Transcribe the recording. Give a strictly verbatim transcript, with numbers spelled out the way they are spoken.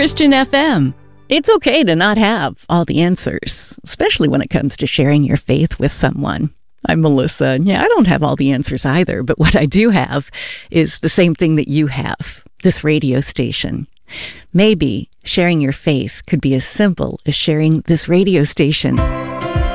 Christian F M. It's okay to not have all the answers, especially when it comes to sharing your faith with someone. I'm Melissa, and yeah, I don't have all the answers either, but what I do have is the same thing that you have, this radio station. Maybe sharing your faith could be as simple as sharing this radio station.